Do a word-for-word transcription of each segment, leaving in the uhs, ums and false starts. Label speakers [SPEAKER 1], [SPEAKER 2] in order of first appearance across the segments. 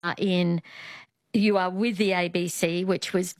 [SPEAKER 1] are in, you are with the A B C, which was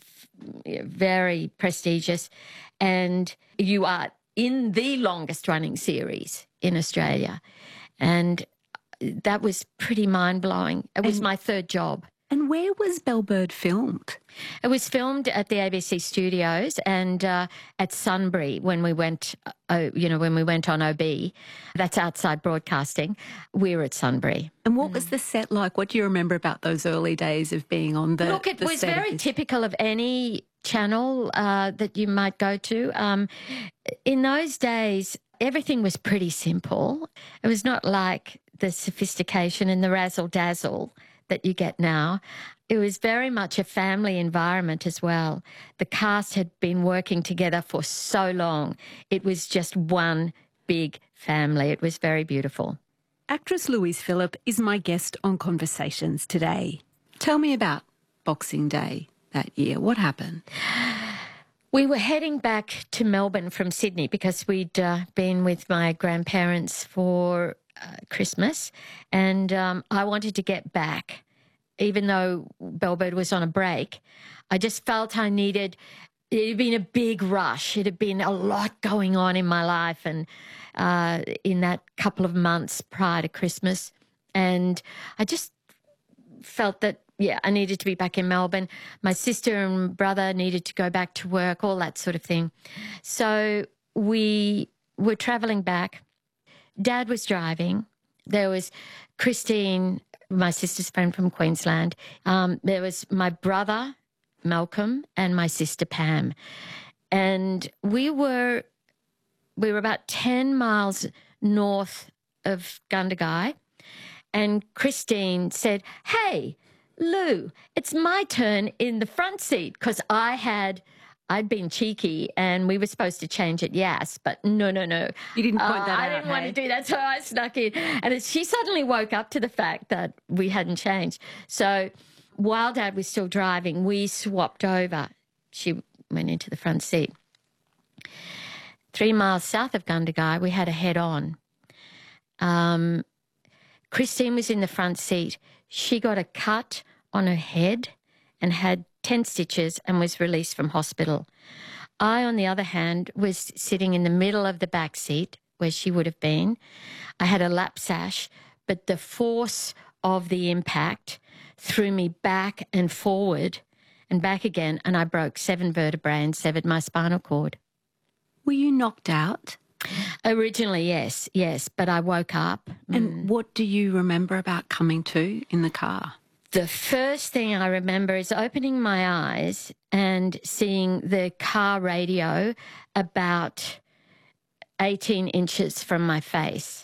[SPEAKER 1] very prestigious, and you are in the longest running series in Australia. And that was pretty mind-blowing. It was and, my third job.
[SPEAKER 2] And where was Bellbird filmed?
[SPEAKER 1] It was filmed at the A B C studios and uh, at Sunbury when we went, uh, you know, when we went on O B. That's outside broadcasting. We were at Sunbury.
[SPEAKER 2] And what mm. was the set like? What do you remember about those early days of being on the
[SPEAKER 1] Look, it
[SPEAKER 2] the
[SPEAKER 1] was
[SPEAKER 2] set
[SPEAKER 1] very
[SPEAKER 2] of
[SPEAKER 1] typical of any channel uh, that you might go to. Um, in those days, everything was pretty simple. It was not like the sophistication and the razzle-dazzle that you get now. It was very much a family environment as well. The cast had been working together for so long. It was just one big family. It was very beautiful.
[SPEAKER 2] Actress Louise Phillip is my guest on Conversations today. Tell me about Boxing Day that year. What happened?
[SPEAKER 1] We were heading back to Melbourne from Sydney because we'd uh, been with my grandparents for uh, Christmas, and um, I wanted to get back. Even though Bellbird was on a break, I just felt I needed, it had been a big rush. It had been a lot going on in my life and uh, in that couple of months prior to Christmas. And I just felt that, yeah, I needed to be back in Melbourne. My sister and brother needed to go back to work, all that sort of thing. So we were travelling back. Dad was driving. There was Christine, my sister's friend from Queensland. Um, there was my brother, Malcolm, and my sister, Pam. And we were we were about ten miles north of Gundagai. And Christine said, "Hey, Lou, it's my turn in the front seat," because I had, I'd been cheeky and we were supposed to change at Yass, but no, no, no.
[SPEAKER 2] You didn't point
[SPEAKER 1] uh,
[SPEAKER 2] that
[SPEAKER 1] I
[SPEAKER 2] out,
[SPEAKER 1] didn't
[SPEAKER 2] hey?
[SPEAKER 1] want to do that, so I snuck in. And it, she suddenly woke up to the fact that we hadn't changed. So while Dad was still driving, we swapped over. She went into the front seat. Three miles south of Gundagai, we had a head-on. Um, Christine was in the front seat. She got a cut on her head and had ten stitches and was released from hospital. I, on the other hand, was sitting in the middle of the back seat where she would have been. I had a lap sash, but the force of the impact threw me back and forward and back again, and I broke seven vertebrae and severed my spinal cord.
[SPEAKER 2] Were you knocked out?
[SPEAKER 1] Originally, yes, yes, but I woke up.
[SPEAKER 2] And
[SPEAKER 1] mm.
[SPEAKER 2] what do you remember about coming to in the car?
[SPEAKER 1] The first thing I remember is opening my eyes and seeing the car radio about eighteen inches from my face.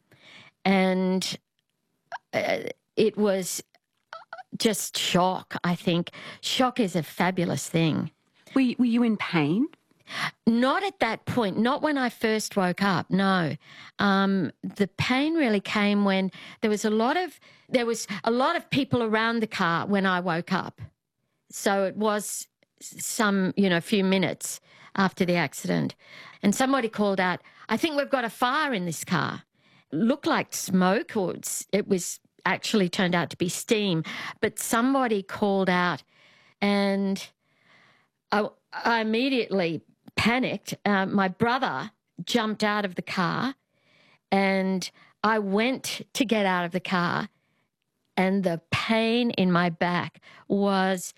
[SPEAKER 1] And uh, it was just shock, I think. Shock is a fabulous thing.
[SPEAKER 2] Were you, were you in pain?
[SPEAKER 1] Not at that point, not when I first woke up, no. Um, the pain really came when there was a lot of there was a lot of people around the car when I woke up. So it was some, you know, few minutes after the accident. And somebody called out, "I think we've got a fire in this car." It looked like smoke, or it's, it was actually turned out to be steam. But somebody called out, and I, I immediately panicked. Uh, my brother jumped out of the car and I went to get out of the car, and the pain in my back was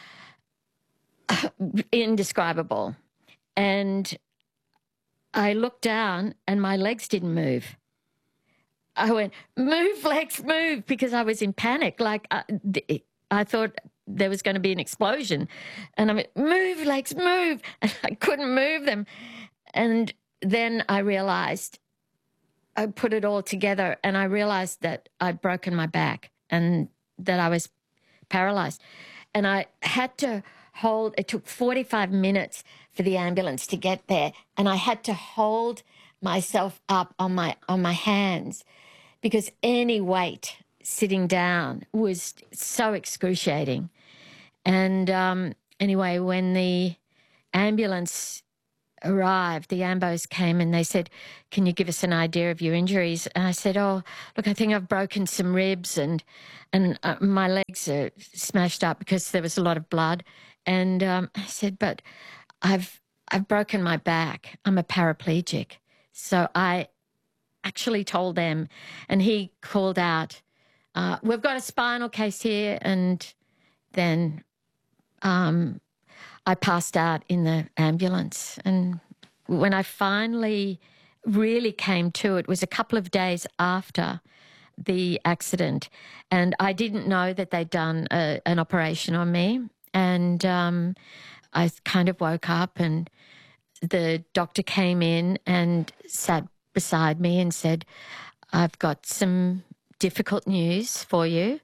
[SPEAKER 1] indescribable. And I looked down and my legs didn't move. I went, "Move, legs, move," because I was in panic. Like I, I thought there was going to be an explosion. And I went, "Move, legs, move." And I couldn't move them. And then I realised, I put it all together and I realised that I'd broken my back and that I was paralysed. And I had to hold, it took forty-five minutes for the ambulance to get there, and I had to hold myself up on my on my hands because any weight sitting down was so excruciating. And um, anyway, when the ambulance arrived, the ambos came and they said, can you give us an idea of your injuries? And I said, oh, look, I think I've broken some ribs and and uh, my legs are smashed up because there was a lot of blood. And um, I said, but I've I've broken my back. I'm a paraplegic. So I actually told them, and he called out, uh, we've got a spinal case here. And then um, I passed out in the ambulance. And when I finally really came to, it was a couple of days after the accident. And I didn't know that they'd done a, an operation on me. And um, I kind of woke up and the doctor came in and sat beside me and said, I've got some difficult news for you,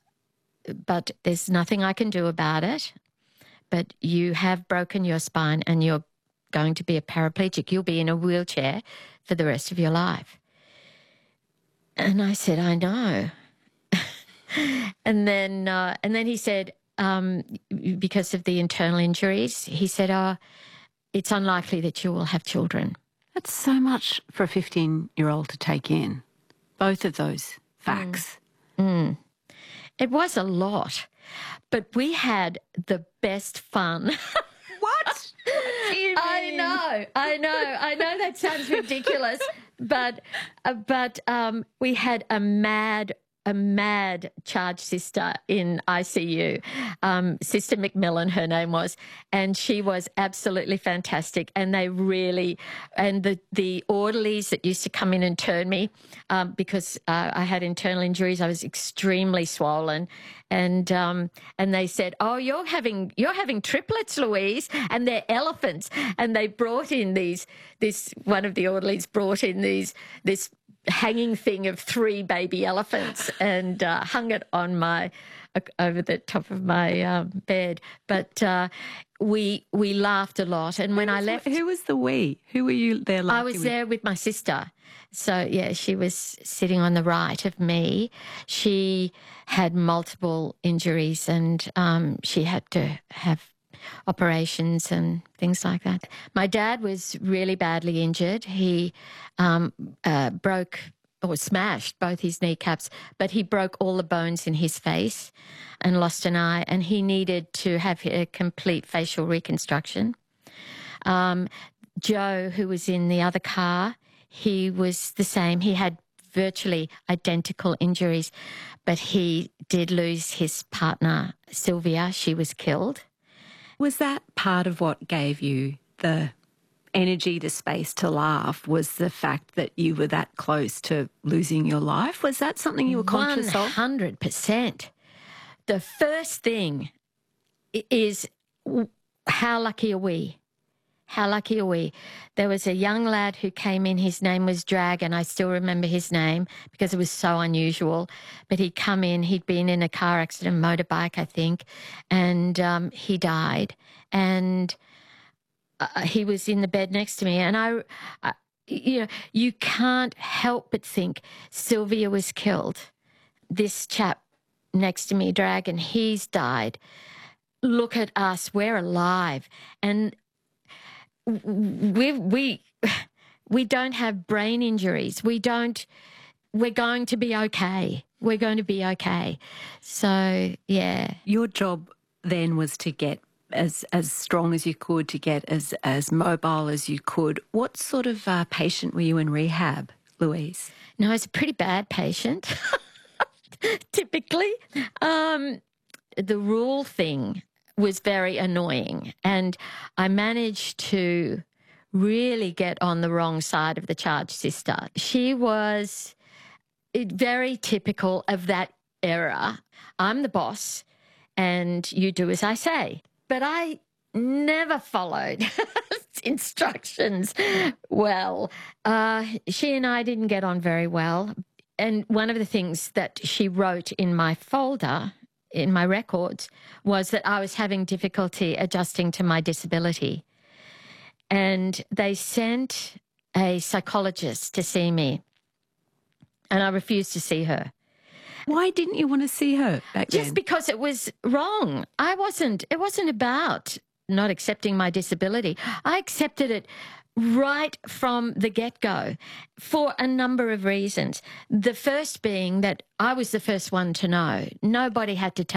[SPEAKER 1] but there's nothing I can do about it. But you have broken your spine and you're going to be a paraplegic. You'll be in a wheelchair for the rest of your life. And I said, I know. and then uh, and then he said, um, because of the internal injuries, he said, oh, it's unlikely that you will have children.
[SPEAKER 2] That's so much for a fifteen-year-old to take in, both of those facts.
[SPEAKER 1] Mm. Mm. It was a lot, but we had the best fun.
[SPEAKER 2] What?
[SPEAKER 1] I know, I know, I know that sounds ridiculous, but uh, but um, we had a mad, a mad charge sister in I C U, um, Sister McMillan, her name was, and she was absolutely fantastic. And they really, and the the orderlies that used to come in and turn me, um, because uh, I had internal injuries, I was extremely swollen. And um, and they said, oh, you're having you're having triplets, Louise, and they're elephants. And they brought in these this one of the orderlies brought in these this hanging thing of three baby elephants and uh, hung it on my uh, over the top of my um, bed. But uh, we we laughed a lot. And when I left,
[SPEAKER 2] who was the we? Who were you there?
[SPEAKER 1] I was
[SPEAKER 2] with?
[SPEAKER 1] there with my sister. So, yeah, she was sitting on the right of me. She had multiple injuries and um, she had to have operations and things like that. My dad was really badly injured. He um, uh, broke or smashed both his kneecaps, but he broke all the bones in his face and lost an eye, and he needed to have a complete facial reconstruction. Um, Joe, who was in the other car, he was the same. He had virtually identical injuries, but he did lose his partner, Sylvia. She was killed.
[SPEAKER 2] Was that part of what gave you the energy, the space to laugh, was the fact that you were that close to losing your life? Was that something you were conscious of?
[SPEAKER 1] one hundred percent. The first thing is, how lucky are we? How lucky are we? There was a young lad who came in, his name was Dragon. I still remember his name because it was so unusual. But he'd come in, he'd been in a car accident, motorbike, I think, and um, he died. And uh, he was in the bed next to me. And I, I, you know, you can't help but think Sylvia was killed. This chap next to me, Dragon, he's died. Look at us, we're alive. And we we we don't have brain injuries. We don't. We're going to be okay. We're going to be okay. So yeah.
[SPEAKER 2] Your job then was to get as as strong as you could, to get as as mobile as you could. What sort of uh, patient were you in rehab, Louise?
[SPEAKER 1] No, I was a pretty bad patient. Typically, um, the rule thing was very annoying, and I managed to really get on the wrong side of the charge sister. She was very typical of that era. I'm the boss and you do as I say. But I never followed instructions well. Uh, she and I didn't get on very well. And one of the things that she wrote in my folder, in my records, was that I was having difficulty adjusting to my disability. And they sent a psychologist to see me, and I refused to see her.
[SPEAKER 2] Why didn't you want to see her back then?
[SPEAKER 1] Just because it was wrong. I wasn't, it wasn't about not accepting my disability. I accepted it right from the get-go for a number of reasons. The first being that I was the first one to know. Nobody had to tell